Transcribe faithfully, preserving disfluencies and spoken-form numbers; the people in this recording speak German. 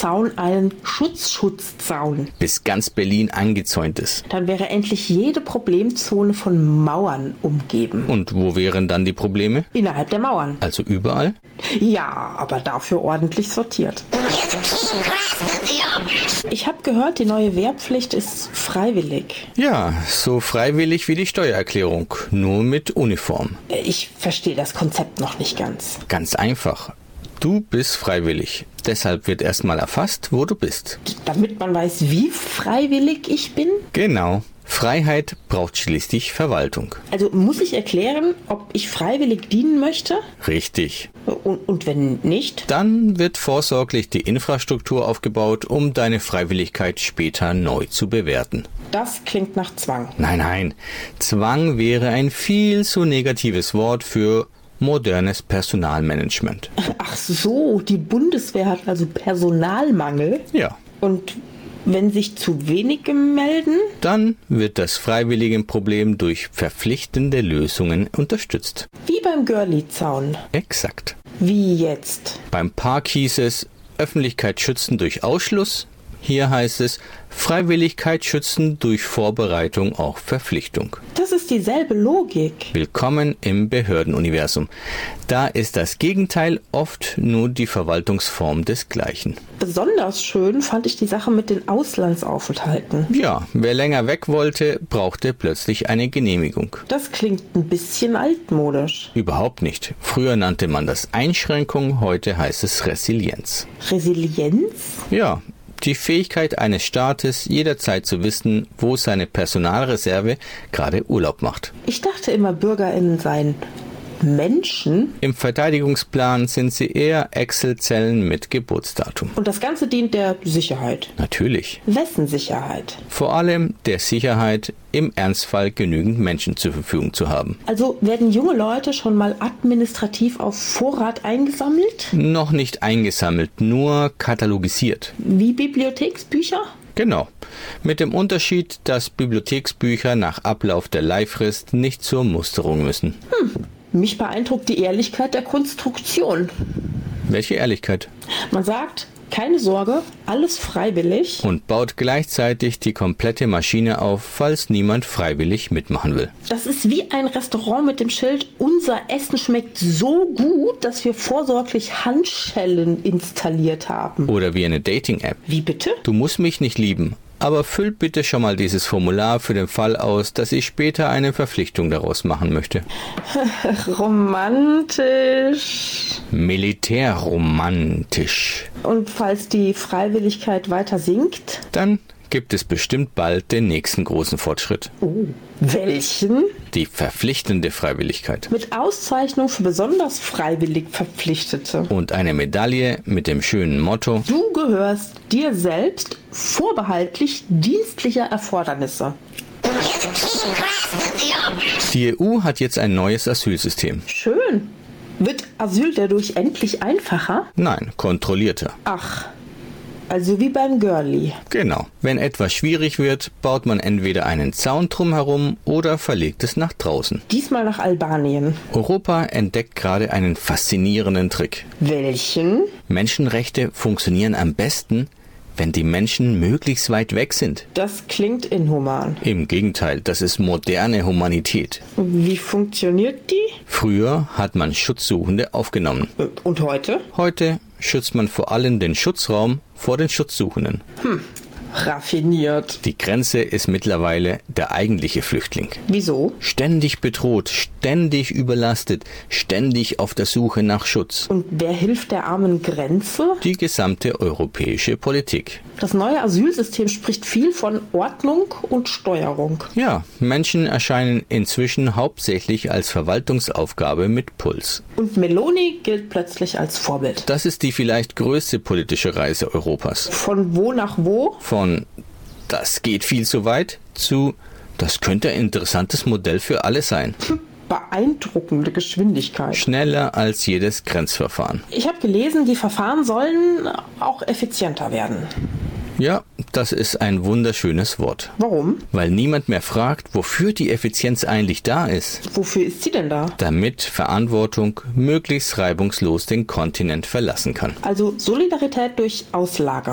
Zaun einen Schutzschutzzaun. Bis ganz Berlin eingezäunt ist. Dann wäre endlich jede Problemzone von Mauern umgeben. Und wo wären dann die Probleme? Innerhalb der Mauern. Also überall? Ja, aber dafür ordentlich sortiert. Ich habe gehört, die neue Wehrpflicht ist freiwillig. Ja, so freiwillig wie die Steuererklärung, nur mit Uniform. Ich verstehe das Konzept noch nicht ganz. Ganz einfach. Du bist freiwillig. Deshalb wird erstmal erfasst, wo du bist. Damit man weiß, wie freiwillig ich bin? Genau. Freiheit braucht schließlich Verwaltung. Also muss ich erklären, ob ich freiwillig dienen möchte? Richtig. Und, und wenn nicht? Dann wird vorsorglich die Infrastruktur aufgebaut, um deine Freiwilligkeit später neu zu bewerten. Das klingt nach Zwang. Nein, nein. Zwang wäre ein viel zu negatives Wort für modernes Personalmanagement. Ach so, die Bundeswehr hat also Personalmangel? Ja. Und wenn sich zu wenige melden? Dann wird das Freiwilligenproblem durch verpflichtende Lösungen unterstützt. Wie beim Görli-Zaun. Exakt. Wie jetzt? Beim Park hieß es Öffentlichkeit schützen durch Ausschluss. Hier heißt es Freiwilligkeit schützen durch Vorbereitung auch Verpflichtung. Das ist dieselbe Logik. Willkommen im Behördenuniversum. Da ist das Gegenteil oft nur die Verwaltungsform des Gleichen. Besonders schön fand ich die Sache mit den Auslandsaufenthalten. Ja, wer länger weg wollte, brauchte plötzlich eine Genehmigung. Das klingt ein bisschen altmodisch. Überhaupt nicht. Früher nannte man das Einschränkung, heute heißt es Resilienz. Resilienz? Ja. Die Fähigkeit eines Staates, jederzeit zu wissen, wo seine Personalreserve gerade Urlaub macht. Ich dachte immer, BürgerInnen seien Menschen. Im Verteidigungsplan sind sie eher Excel-Zellen mit Geburtsdatum. Und das Ganze dient der Sicherheit. Natürlich. Wessen Sicherheit? Vor allem der Sicherheit, im Ernstfall genügend Menschen zur Verfügung zu haben. Also werden junge Leute schon mal administrativ auf Vorrat eingesammelt? Noch nicht eingesammelt, nur katalogisiert. Wie Bibliotheksbücher? Genau. Mit dem Unterschied, dass Bibliotheksbücher nach Ablauf der Leihfrist nicht zur Musterung müssen. Hm. Mich beeindruckt die Ehrlichkeit der Konstruktion. Welche Ehrlichkeit? Man sagt, keine Sorge, alles freiwillig. Und baut gleichzeitig die komplette Maschine auf, falls niemand freiwillig mitmachen will. Das ist wie ein Restaurant mit dem Schild, unser Essen schmeckt so gut, dass wir vorsorglich Handschellen installiert haben. Oder wie eine Dating-App. Wie bitte? Du musst mich nicht lieben. Aber füll bitte schon mal dieses Formular für den Fall aus, dass ich später eine Verpflichtung daraus machen möchte. Romantisch. Militärromantisch. Und falls die Freiwilligkeit weiter sinkt? Dann gibt es bestimmt bald den nächsten großen Fortschritt. Oh, welchen? Die verpflichtende Freiwilligkeit. Mit Auszeichnung für besonders freiwillig Verpflichtete. Und eine Medaille mit dem schönen Motto: Du gehörst dir selbst vorbehaltlich dienstlicher Erfordernisse. Die E U hat jetzt ein neues Asylsystem. Schön. Wird Asyl dadurch endlich einfacher? Nein, kontrollierter. Ach, also wie beim Görli. Genau. Wenn etwas schwierig wird, baut man entweder einen Zaun drumherum oder verlegt es nach draußen. Diesmal nach Albanien. Europa entdeckt gerade einen faszinierenden Trick. Welchen? Menschenrechte funktionieren am besten, wenn die Menschen möglichst weit weg sind. Das klingt inhuman. Im Gegenteil, das ist moderne Humanität. Wie funktioniert die? Früher hat man Schutzsuchende aufgenommen. Und heute? Heute schützt man vor allem den Schutzraum vor den Schutzsuchenden. Hm, raffiniert. Die Grenze ist mittlerweile der eigentliche Flüchtling. Wieso? Ständig bedroht, ständig überlastet, ständig auf der Suche nach Schutz. Und wer hilft der armen Grenze? Die gesamte europäische Politik. Das neue Asylsystem spricht viel von Ordnung und Steuerung. Ja, Menschen erscheinen inzwischen hauptsächlich als Verwaltungsaufgabe mit Puls. Und Meloni gilt plötzlich als Vorbild. Das ist die vielleicht größte politische Reise Europas. Von wo nach wo? Von das geht viel zu weit zu das könnte ein interessantes Modell für alle sein. Beeindruckende Geschwindigkeit. Schneller als jedes Grenzverfahren. Ich habe gelesen, die Verfahren sollen auch effizienter werden. Ja, das ist ein wunderschönes Wort. Warum? Weil niemand mehr fragt, wofür die Effizienz eigentlich da ist. Wofür ist sie denn da? Damit Verantwortung möglichst reibungslos den Kontinent verlassen kann. Also Solidarität durch Auslagern.